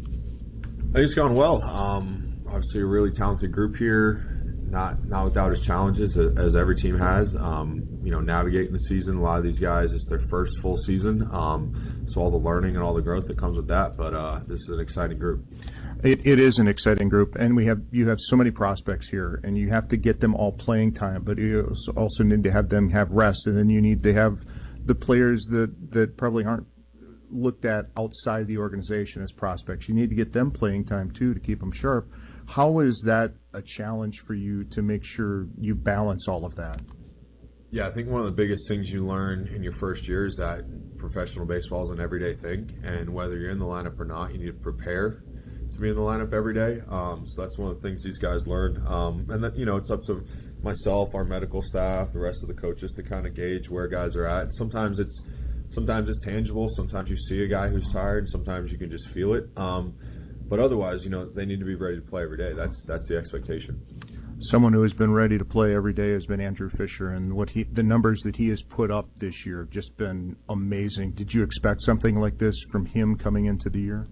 I think it's going well. Um, obviously, a really talented group here. Not not without its challenges, as every team has. Um, you know, navigating the season. A lot of these guys, it's their first full season. Um, so all the learning and all the growth that comes with that. But uh, this is an exciting group. It, it is an exciting group, and we have you have so many prospects here, and you have to get them all playing time. But you also need to have them have rest, and then you need to have the players that that probably aren't looked at outside the organization as prospects. You need to get them playing time too to keep them sharp. How is that a challenge for you to make sure you balance all of that? Yeah, I think one of the biggest things you learn in your first year is that professional baseball is an everyday thing, and whether you're in the lineup or not, you need to prepare to be in the lineup every day. Um, so that's one of the things these guys learn. Um, and then, you know, it's up to myself, our medical staff, the rest of the coaches to kind of gauge where guys are at. Sometimes it's sometimes it's tangible. Sometimes you see a guy who's tired. Sometimes you can just feel it. Um, But otherwise, you know, they need to be ready to play every day. That's that's the expectation. Someone who has been ready to play every day has been Andrew Fisher, and what he the numbers that he has put up this year have just been amazing. Did you expect something like this from him coming into the year?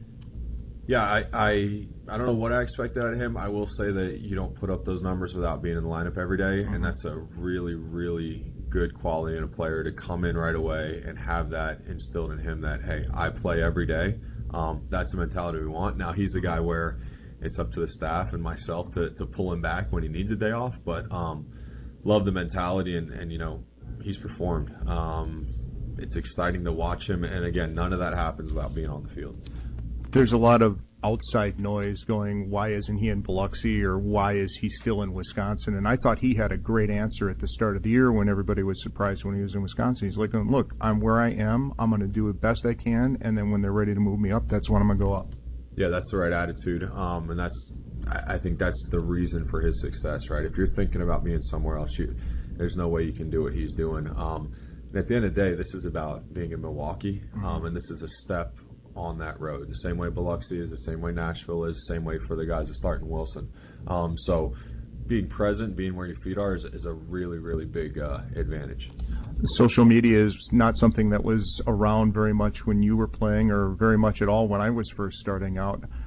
Yeah, I I, I don't know what I expected out of him. I will say that you don't put up those numbers without being in the lineup every day, mm-hmm. and that's a really, really good quality in a player to come in right away and have that instilled in him that, hey, I play every day. Um, that's the mentality we want. Now, he's a guy where it's up to the staff and myself to, to pull him back when he needs a day off. But um, love the mentality, and, and, you know, he's performed. Um, it's exciting to watch him. And, again, none of that happens without being on the field. There's a lot of outside noise going, why isn't he in Biloxi, or why is he still in Wisconsin? And I thought he had a great answer at the start of the year when everybody was surprised when he was in Wisconsin. He's like, look, I'm where I am. I'm going to do the best I can, and then when they're ready to move me up, that's when I'm going to go up. Yeah, that's the right attitude, um, and that's I think that's the reason for his success, right? If you're thinking about being somewhere else, you, there's no way you can do what he's doing. Um, and at the end of the day, this is about being in Milwaukee, um, and this is a step on that road. The same way Biloxi is, the same way Nashville is, the same way for the guys that start in Wilson. Um, so being present, being where your feet are is, is a really, really big uh, advantage. Social media is not something that was around very much when you were playing, or very much at all when I was first starting out.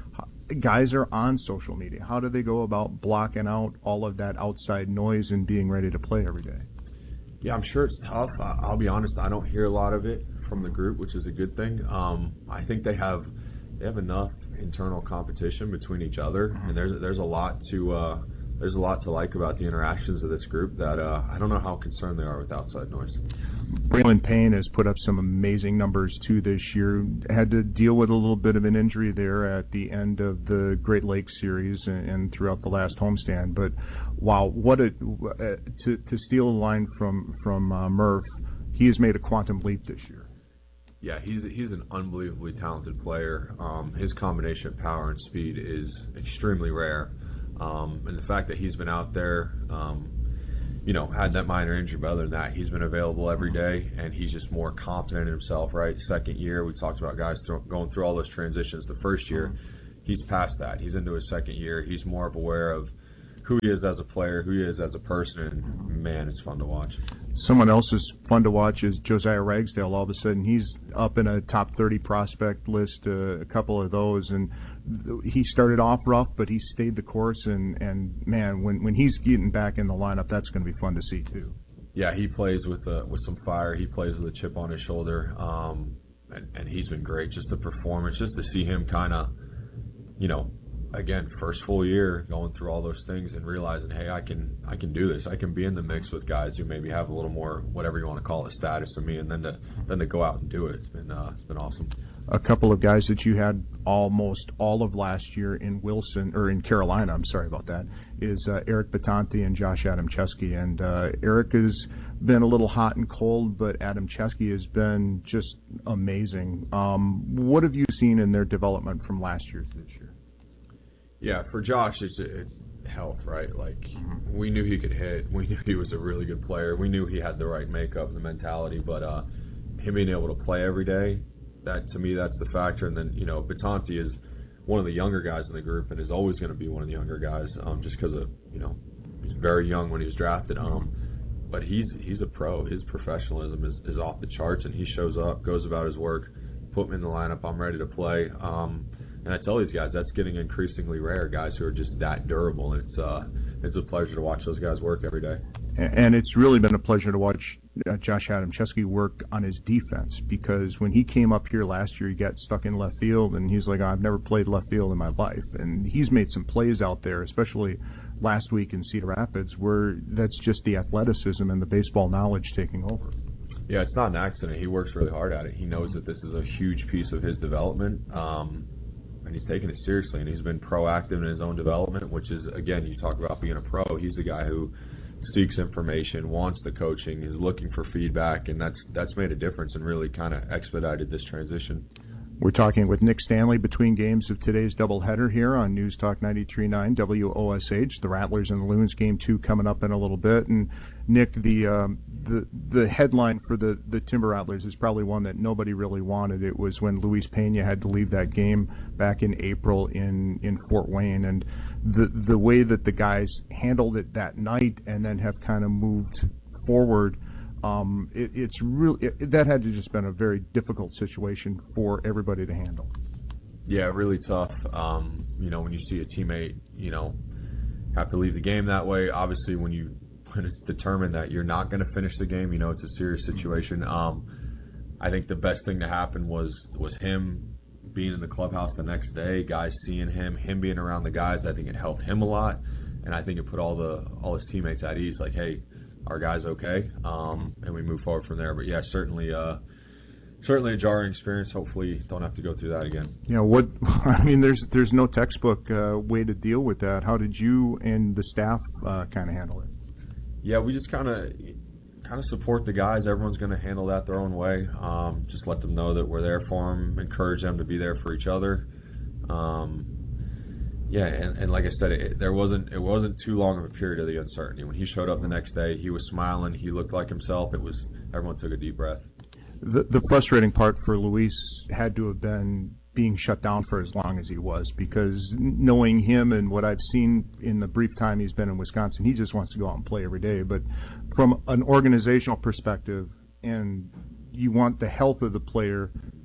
guys are on social media. How do they go about blocking out all of that outside noise and being ready to play every day? Yeah, I'm sure it's tough. I'll be honest, I don't hear a lot of it from the group, which is a good thing. Um, I think they have they have enough internal competition between each other, and there's there's a lot to uh, there's a lot to like about the interactions of this group that uh, I don't know how concerned they are with outside noise. Braylon Payne has put up some amazing numbers too this year. Had to deal with a little bit of an injury there at the end of the Great Lakes series and, and throughout the last homestand. But wow, what a uh, to to steal a line from from uh, Murph, he has made a quantum leap this year. Yeah, he's he's an unbelievably talented player. Um, his combination of power and speed is extremely rare, um, and the fact that he's been out there. Um, you know, had that minor injury, but other than that, he's been available every day, and he's just more confident in himself, right? Second year, we talked about guys th- going through all those transitions the first year. He's past that. He's into his second year. He's more of aware of who he is as a player, who he is as a person, and man, it's fun to watch. Someone else is fun to watch is Josiah Ragsdale. All of a sudden, he's up in a top thirty prospect list, uh, a couple of those, and th- he started off rough, but he stayed the course, and, and man, when, when he's getting back in the lineup, that's going to be fun to see too. Yeah, he plays with uh, with some fire. He plays with a chip on his shoulder, um, and, and he's been great. Just the performance, just to see him kind of, you know, again, first full year going through all those things and realizing, hey, I can I can do this. I can be in the mix with guys who maybe have a little more, whatever you want to call it, status than me, and then to then to go out and do it. It's been uh, it's been awesome. A couple of guys that you had almost all of last year in Wilson or in Carolina, I'm sorry about that, is uh, Eric Batanti and Josh Adamczewski. And uh, Eric has been a little hot and cold, but Adamczewski has been just amazing. Um, what have you seen in their development from last year to this year? Yeah, for Josh, it's it's health, right? Like, mm-hmm. we knew he could hit. We knew he was a really good player. We knew he had the right makeup and the mentality, but uh, him being able to play every day, that to me, that's the factor. And then, you know, Batanti is one of the younger guys in the group and is always going to be one of the younger guys, um, just because of, you know, he's very young when he was drafted. Um, but he's he's a pro. His professionalism is, is off the charts, and he shows up, goes about his work, put him in the lineup. I'm ready to play. Um, And I tell these guys that's getting increasingly rare. Guys who are just that durable, and it's uh, it's a pleasure to watch those guys work every day. And it's really been a pleasure to watch uh, Josh Adamczewski work on his defense, because when he came up here last year, he got stuck in left field, and he's like, I've never played left field in my life. And he's made some plays out there, especially last week in Cedar Rapids, where that's just the athleticism and the baseball knowledge taking over. Yeah, it's not an accident. He works really hard at it. He knows that this is a huge piece of his development. Um, And he's taken it seriously, and he's been proactive in his own development, which is, again, you talk about being a pro. He's a guy who seeks information, wants the coaching, is looking for feedback, and that's that's made a difference and really kind of expedited this transition. We're talking with Nick Stanley between games of today's doubleheader here on News Talk ninety-three point nine W O S H. The Rattlers and the Loons game two coming up in a little bit. And Nick, the um, the the headline for the, the Timber Rattlers is probably one that nobody really wanted. It was when Luis Pena had to leave that game back in April in, in Fort Wayne. And the the way that the guys handled it that night and then have kind of moved forward, Um, it, it's really it, that had to just been a very difficult situation for everybody to handle. Yeah, really tough. Um, you know, when you see a teammate, you know, have to leave the game that way. Obviously, when you when it's determined that you're not going to finish the game, you know it's a serious situation. Um, I think the best thing to happen was was him being in the clubhouse the next day, guys seeing him, him being around the guys. I think it helped him a lot, and I think it put all the all his teammates at ease. Like, hey, our guy's okay, um, and we move forward from there. But yeah, certainly, uh, certainly a jarring experience. Hopefully, don't have to go through that again. Yeah, what I mean, there's there's no textbook uh, way to deal with that. How did you and the staff uh, kind of handle it? Yeah, we just kind of kind of support the guys. Everyone's going to handle that their own way. Um, just let them know that we're there for them. Encourage them to be there for each other. Um, Yeah, and, and like I said, it, there wasn't it wasn't too long of a period of the uncertainty. When he showed up the next day, he was smiling. He looked like himself. It was everyone took a deep breath. The, the frustrating part for Luis had to have been being shut down for as long as he was, because knowing him and what I've seen in the brief time he's been in Wisconsin, he just wants to go out and play every day. But from an organizational perspective, and you want the health of the player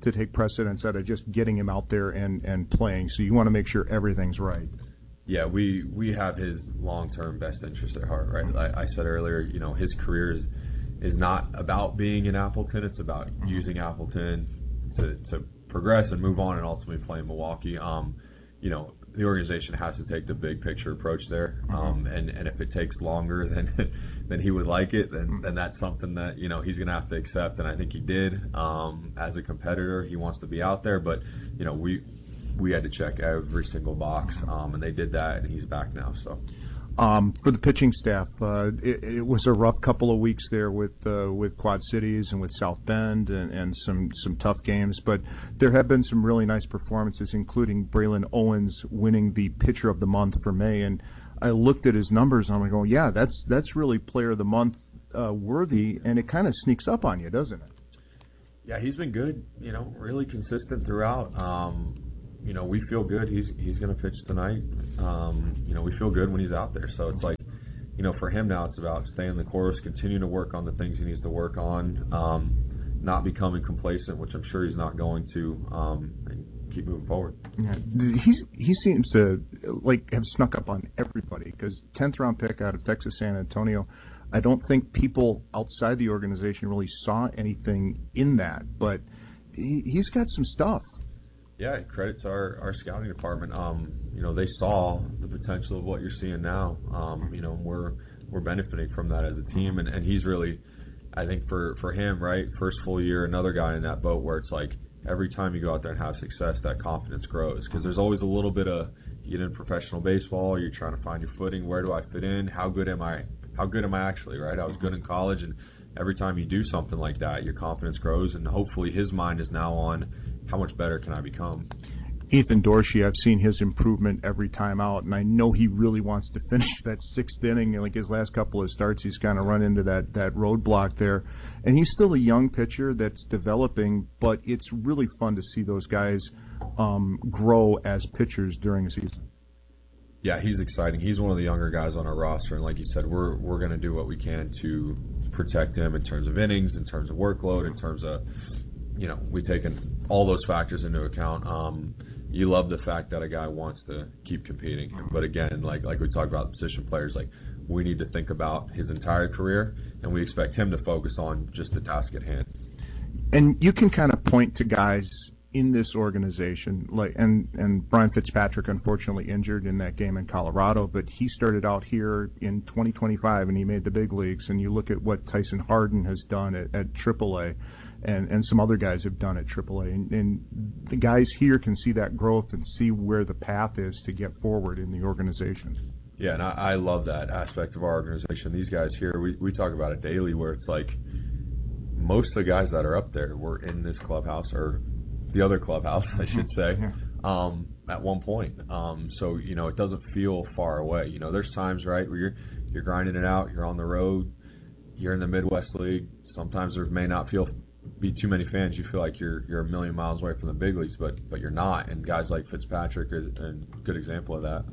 to take precedence out of just getting him out there and, and playing. So you want to make sure everything's right. Yeah, we, we have his long-term best interest at heart, right? I, I said earlier, you know, his career is, is not about being in Appleton. It's about using Appleton to, to progress and move on and ultimately play in Milwaukee. Um, you know, the organization has to take the big picture approach there. Um, and, and if it takes longer than than he would like it, then, then that's something that, you know, he's going to have to accept. And I think he did. Um, as a competitor, he wants to be out there. But, you know, we we had to check every single box, um, and they did that, and he's back now. So. Um, for the pitching staff, uh, it, it was a rough couple of weeks there with uh, with Quad Cities and with South Bend and, and some, some tough games, but there have been some really nice performances, including Braylon Owens winning the Pitcher of the Month for May. And I looked at his numbers and I'm going, yeah, that's that's really Player of the Month uh, worthy, and it kind of sneaks up on you, doesn't it? Yeah, he's been good, you know, really consistent throughout. Um, You know, we feel good. He's he's going to pitch tonight. Um, you know, we feel good when he's out there. So it's like, you know, for him now, it's about staying the course, continuing to work on the things he needs to work on, um, not becoming complacent, which I'm sure he's not going to, um, and keep moving forward. Yeah, he's, he seems to like have snuck up on everybody because tenth round pick out of Texas San Antonio. I don't think people outside the organization really saw anything in that, but he, he's got some stuff. Yeah, credit to our, our scouting department. Um, you know, they saw the potential of what you're seeing now. Um, you know, we're we're benefiting from that as a team, and, and he's really, I think for, for him, right, first full year, another guy in that boat where it's like every time you go out there and have success, that confidence grows because there's always a little bit of you get in professional baseball, you're trying to find your footing. Where do I fit in? How good am I? How good am I actually? Right, I was good in college, and every time you do something like that, your confidence grows, and hopefully his mind is now on. How much better can I become? Ethan Dorsey, I've seen his improvement every time out, and I know he really wants to finish that sixth inning. Like his last couple of starts, he's kind of run into that, that roadblock there. And he's still a young pitcher that's developing, but it's really fun to see those guys um, grow as pitchers during the season. Yeah, he's exciting. He's one of the younger guys on our roster, and like you said, we're we're going to do what we can to protect him in terms of innings, in terms of workload, in terms of you know, we've taken all those factors into account. Um, you love the fact that a guy wants to keep competing. But again, like like we talked about position players, like we need to think about his entire career, and we expect him to focus on just the task at hand. And you can kind of point to guys in this organization, like and, and Brian Fitzpatrick unfortunately injured in that game in Colorado, but he started out here in twenty twenty-five and he made the big leagues. And you look at what Tyson Harden has done at, at triple A. And, and some other guys have done at triple A. And, and the guys here can see that growth and see where the path is to get forward in the organization. Yeah, and I, I love that aspect of our organization. These guys here, we, we talk about it daily where it's like most of the guys that are up there were in this clubhouse or the other clubhouse, I should say, um, at one point. Um, so, you know, it doesn't feel far away. You know, there's times, right, where you're, you're grinding it out, you're on the road, you're in the Midwest League. Sometimes there may not feel be too many fans. You feel like you're you're a million miles away from the big leagues, but but you're not. And guys like Fitzpatrick are a good example of that.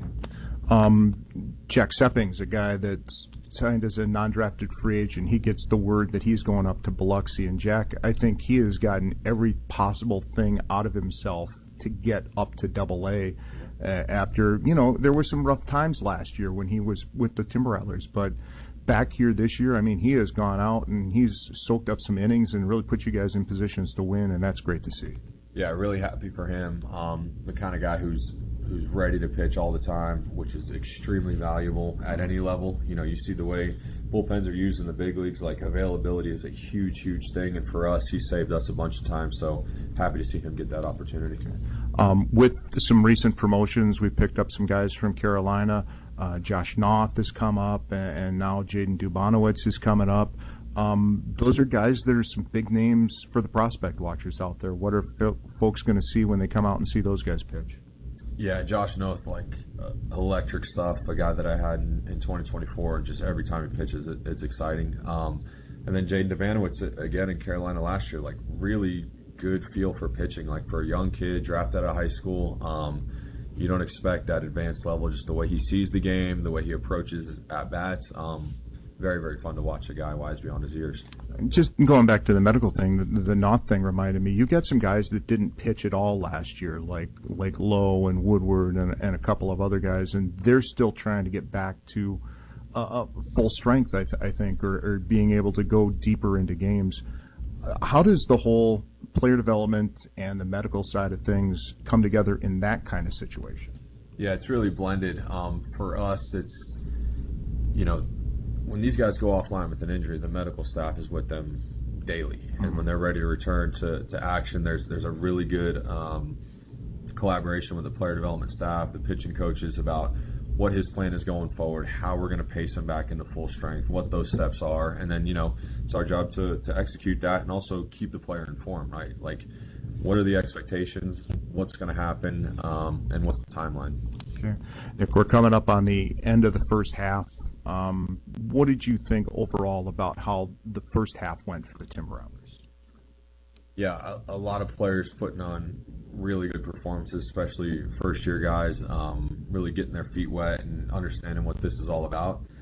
Um, Jack Sepping's a guy that's signed as a non-drafted free agent. He gets the word that he's going up to Biloxi, and Jack, I think he has gotten every possible thing out of himself to get up to Double A. Uh, after you know there were some rough times last year when he was with the Timber Rattlers, but back here this year, I mean, he has gone out and he's soaked up some innings and really put you guys in positions to win, and that's great to see. Yeah, really happy for him. Um, the kind of guy who's who's ready to pitch all the time, which is extremely valuable at any level. You know, you see the way bullpens are used in the big leagues, like availability is a huge, huge thing, and for us, he saved us a bunch of times, so happy to see him get that opportunity. Um, with some recent promotions, we picked up some guys from Carolina. Uh, Josh Noth has come up, and, and now Jaden Dubonowitz is coming up. Um, those are guys that are some big names for the prospect watchers out there. What are f- folks going to see when they come out and see those guys pitch? Yeah, Josh Noth, like uh, electric stuff, a guy that I had in, in twenty twenty-four, and just every time he pitches, it, it's exciting. Um, and then Jaden Dubonowitz, again, in Carolina last year, like really good feel for pitching, like for a young kid, drafted out of high school. Um, you don't expect that advanced level, just the way he sees the game, the way he approaches at-bats. Um, very, very fun to watch a guy wise beyond his years. Just going back to the medical thing, the, the Knott thing reminded me, you got some guys that didn't pitch at all last year, like like Lowe and Woodward and, and a couple of other guys, and they're still trying to get back to uh, full strength, I, th- I think, or, or being able to go deeper into games. Uh, how does the whole player development and the medical side of things come together in that kind of situation? Yeah, it's really blended. Um, for us, it's, you know, when these guys go offline with an injury, the medical staff is with them daily. Mm-hmm. And when they're ready to return to, to action, there's there's a really good um, collaboration with the player development staff, the pitching coaches about what his plan is going forward, how we're going to pace him back into full strength, what those steps are. And then, you know, it's our job to, to execute that and also keep the player informed, right? Like, what are the expectations, what's going to happen, um, and what's the timeline? Okay. Nick, we're coming up on the end of the first half. Um, what did you think overall about how the first half went for the Timber Rattlers? Yeah, a, a lot of players putting on really good performances, especially first-year guys, um, really getting their feet wet and understanding what this is all about.